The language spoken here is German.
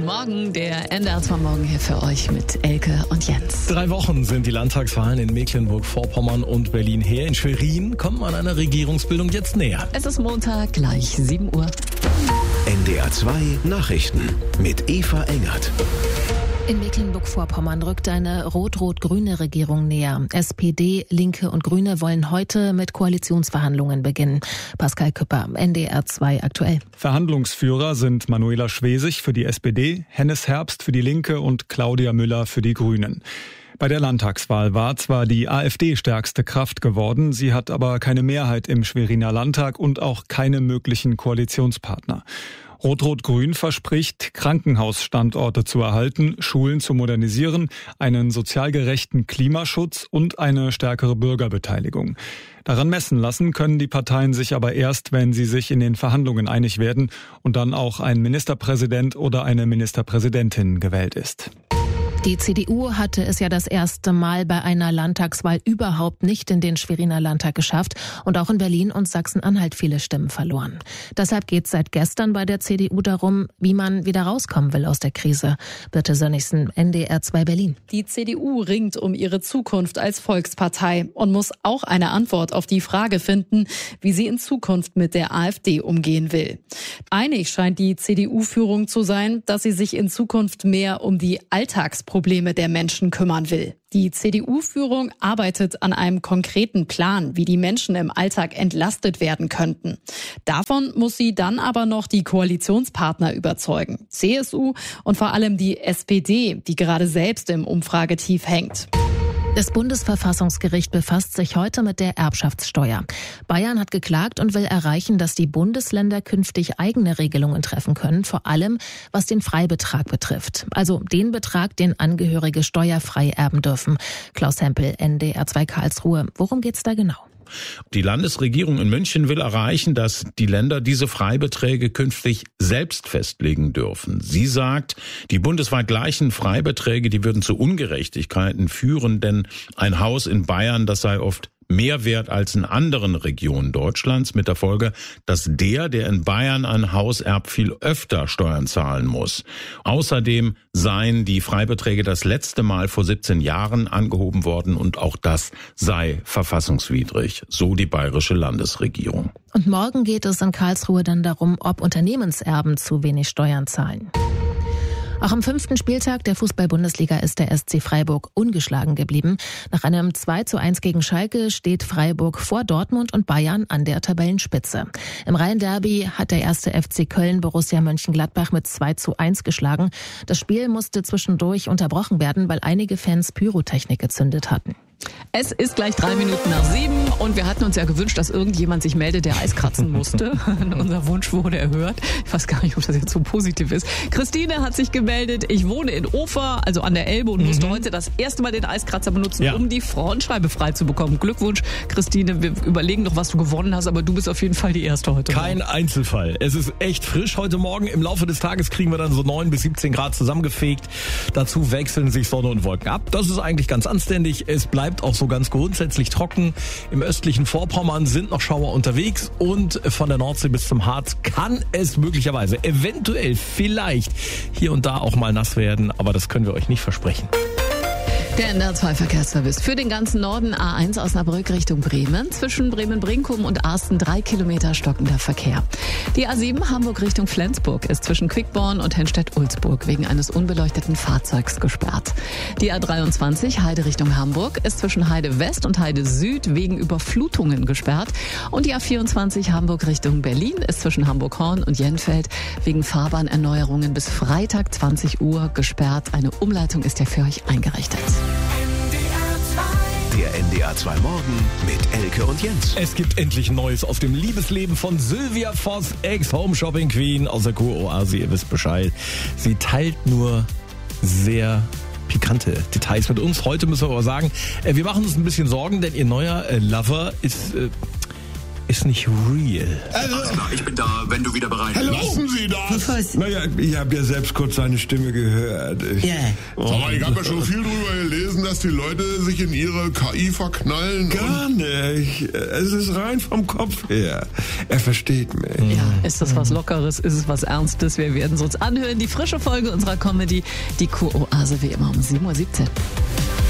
Guten Morgen, der NDR 2 Morgen hier für euch mit Elke und Jens. 3 Wochen sind die Landtagswahlen in Mecklenburg-Vorpommern und Berlin her. In Schwerin kommt man einer Regierungsbildung jetzt näher. Es ist Montag, gleich 7 Uhr. NDR 2 Nachrichten mit Eva Engert. In Mecklenburg-Vorpommern rückt eine rot-rot-grüne Regierung näher. SPD, Linke und Grüne wollen heute mit Koalitionsverhandlungen beginnen. Pascal Küpper, NDR 2 aktuell. Verhandlungsführer sind Manuela Schwesig für die SPD, Hennes Herbst für die Linke und Claudia Müller für die Grünen. Bei der Landtagswahl war zwar die AfD stärkste Kraft geworden, sie hat aber keine Mehrheit im Schweriner Landtag und auch keine möglichen Koalitionspartner. Rot-Rot-Grün verspricht, Krankenhausstandorte zu erhalten, Schulen zu modernisieren, einen sozial gerechten Klimaschutz und eine stärkere Bürgerbeteiligung. Daran messen lassen können die Parteien sich aber erst, wenn sie sich in den Verhandlungen einig werden und dann auch ein Ministerpräsident oder eine Ministerpräsidentin gewählt ist. Die CDU hatte es ja das erste Mal bei einer Landtagswahl überhaupt nicht in den Schweriner Landtag geschafft und auch in Berlin und Sachsen-Anhalt viele Stimmen verloren. Deshalb geht es seit gestern bei der CDU darum, wie man wieder rauskommen will aus der Krise. Birte Sönnigsen, NDR 2 Berlin. Die CDU ringt um ihre Zukunft als Volkspartei und muss auch eine Antwort auf die Frage finden, wie sie in Zukunft mit der AfD umgehen will. Einig scheint die CDU-Führung zu sein, dass sie sich in Zukunft mehr um die Alltagsprobleme der Menschen kümmern will. Die CDU-Führung arbeitet an einem konkreten Plan, wie die Menschen im Alltag entlastet werden könnten. Davon muss sie dann aber noch die Koalitionspartner überzeugen. CSU und vor allem die SPD, die gerade selbst im Umfragetief hängt. Das Bundesverfassungsgericht befasst sich heute mit der Erbschaftssteuer. Bayern hat geklagt und will erreichen, dass die Bundesländer künftig eigene Regelungen treffen können, vor allem was den Freibetrag betrifft. Also den Betrag, den Angehörige steuerfrei erben dürfen. Klaus Hempel, NDR 2 Karlsruhe. Worum geht's da genau? Die Landesregierung in München will erreichen, dass die Länder diese Freibeträge künftig selbst festlegen dürfen. Sie sagt, die bundesweit gleichen Freibeträge, die würden zu Ungerechtigkeiten führen, denn ein Haus in Bayern, das sei oft mehr wert als in anderen Regionen Deutschlands, mit der Folge, dass der in Bayern ein Haus erbt, viel öfter Steuern zahlen muss. Außerdem seien die Freibeträge das letzte Mal vor 17 Jahren angehoben worden und auch das sei verfassungswidrig, so die bayerische Landesregierung. Und morgen geht es in Karlsruhe dann darum, ob Unternehmenserben zu wenig Steuern zahlen. Auch am 5. Spieltag der Fußball-Bundesliga ist der SC Freiburg ungeschlagen geblieben. Nach einem 2:1 gegen Schalke steht Freiburg vor Dortmund und Bayern an der Tabellenspitze. Im Rhein-Derby hat der 1. FC Köln Borussia Mönchengladbach mit 2:1 geschlagen. Das Spiel musste zwischendurch unterbrochen werden, weil einige Fans Pyrotechnik gezündet hatten. Es ist gleich 3 Minuten nach 7 und wir hatten uns ja gewünscht, dass irgendjemand sich meldet, der Eis kratzen musste. Unser Wunsch wurde erhört. Ich weiß gar nicht, ob das jetzt so positiv ist. Christine hat sich gemeldet. Ich wohne in Ofer, also an der Elbe, und musste heute das erste Mal den Eiskratzer benutzen, um die Frontscheibe frei zu bekommen. Glückwunsch, Christine. Wir überlegen noch, was du gewonnen hast, aber du bist auf jeden Fall die Erste heute. Kein Einzelfall. Es ist echt frisch heute Morgen. Im Laufe des Tages kriegen wir dann so 9 bis 17 Grad zusammengefegt. Dazu wechseln sich Sonne und Wolken ab. Das ist eigentlich ganz anständig. Es bleibt auch so ganz grundsätzlich trocken. Im östlichen Vorpommern sind noch Schauer unterwegs und von der Nordsee bis zum Harz kann es möglicherweise, eventuell, vielleicht hier und da auch mal nass werden, aber das können wir euch nicht versprechen. Der NDR 2 Verkehrsservice für den ganzen Norden. A1 Osnabrück Richtung Bremen. Zwischen Bremen-Brinkum und Arsten 3 Kilometer stockender Verkehr. Die A7 Hamburg Richtung Flensburg ist zwischen Quickborn und Henstedt-Ulzburg wegen eines unbeleuchteten Fahrzeugs gesperrt. Die A23 Heide Richtung Hamburg ist zwischen Heide West und Heide Süd wegen Überflutungen gesperrt. Und die A24 Hamburg Richtung Berlin ist zwischen Hamburg-Horn und Jenfeld wegen Fahrbahnerneuerungen bis Freitag 20 Uhr gesperrt. Eine Umleitung ist ja für euch eingerichtet. Der NDR 2 Morgen mit Elke und Jens. Es gibt endlich Neues auf dem Liebesleben von Sylvia Voss, Ex-Home-Shopping-Queen aus der Kuroase. Ihr wisst Bescheid. Sie teilt nur sehr pikante Details mit uns. Heute müssen wir aber sagen, wir machen uns ein bisschen Sorgen, denn ihr neuer Lover ist ist nicht real. Also, ich bin da, wenn du wieder bereit bist. Lassen Sie das! Naja, ich habe ja selbst kurz seine Stimme gehört. Aber ich habe ja schon viel drüber gelesen, dass die Leute sich in ihre KI verknallen. Gar nicht. Es ist rein vom Kopf her. Er versteht mich. Ja, ist das was Lockeres? Ist es was Ernstes? Wir werden es uns anhören. Die frische Folge unserer Comedy, die Kuroase wie immer um 7:17 Uhr.